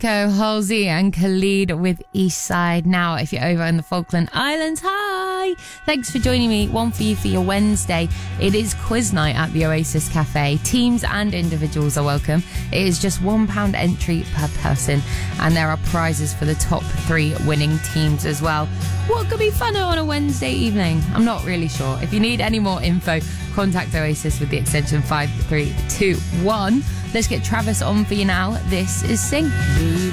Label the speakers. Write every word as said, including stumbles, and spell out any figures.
Speaker 1: Echo, Halsey and Khalid with Eastside. Now, if you're over in the Falkland Islands, hi! Thanks for joining me. One for you for your Wednesday. It is quiz night at the Oasis Cafe. Teams and individuals are welcome. It is just one pound entry per person, and there are prizes for the top three winning teams as well. What could be funner on a Wednesday evening? I'm not really sure. If you need any more info, contact Oasis with the extension five three two one. Let's get Travis on for you now. This is Sing.